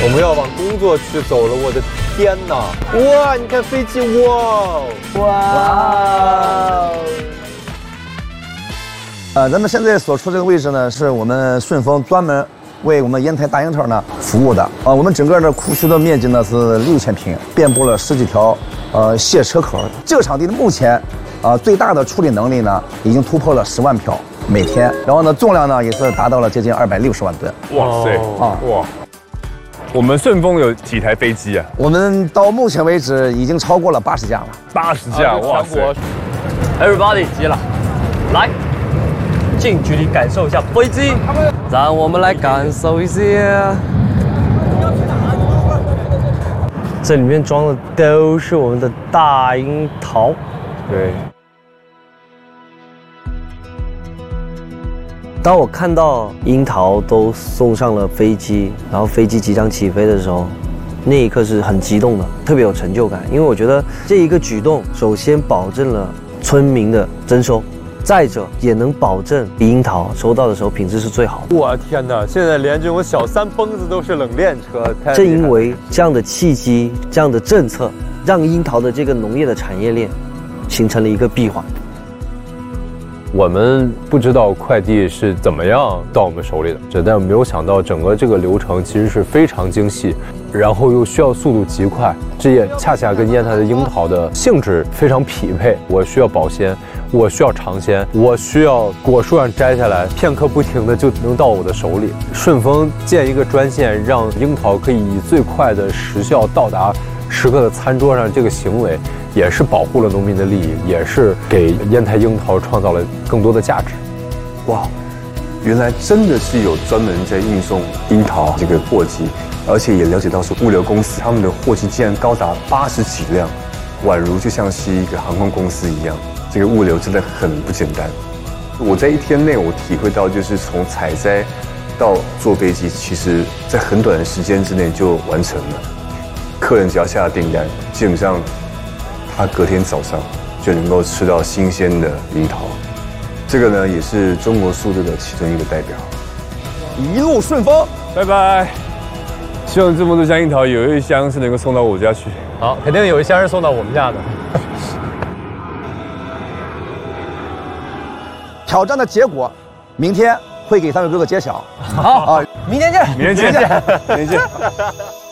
我们要往工作区走了，我的天哪！哇，你看飞机，哇！ 咱们现在所处这个位置呢，是我们顺丰专门为我们烟台大樱桃呢服务的。我们整个的库区的面积呢是6000平，遍布了10几条卸车口。这个场地的目前最大的处理能力呢已经突破了10万票每天，然后呢重量呢也是达到了接近260万吨。 哇塞！哇！我们顺丰有几台飞机啊？ 我们到目前为止已经超过了80架了。 80架，哇塞 ！Everybody 急了，来，近距离感受一下飞机，让我们来感受一下。这里面装的都是我们的大樱桃。 对。 当我看到樱桃都送上了飞机，然后飞机即将起飞的时候，那一刻是很激动的，特别有成就感。因为我觉得这一个举动，首先保证了村民的征收，再者也能保证樱桃收到的时候品质是最好的。 我天哪！现在连这种小3蹦子都是冷链车， 正因为这样的契机、这样的政策，让樱桃的这个农业的产业链形成了一个闭环。 我们不知道快递是怎么样到我们手里的，但没有想到整个这个流程其实是非常精细，然后又需要速度极快，这也恰恰跟烟台的樱桃的性质非常匹配。我需要保鲜，我需要尝鲜，我需要果树上摘下来，片刻不停的就能到我的手里。顺丰建一个专线，让樱桃可以以最快的时效到达食客的餐桌上，这个行为也是保护了农民的利益，也是给烟台樱桃创造了更多的价值。 哇，原来真的是有专门在运送樱桃这个货机，而且也了解到说物流公司他们的货机竟然高达80几辆，宛如就像是一个航空公司一样，这个物流真的很不简单。我在1天内我体会到，就是从采摘到坐飞机，其实在很短的时间之内就完成了。客人只要下了订单，基本上他隔天早上就能够吃到新鲜的樱桃。这个呢，也是中国速度的其中一个代表。 一路顺风， 拜拜！希望这么多箱樱桃，有一箱是能够送到我家去。 好，肯定有一箱是送到我们家的。 挑战的结果，明天会给三位哥哥揭晓。 好，明天见。 明天见。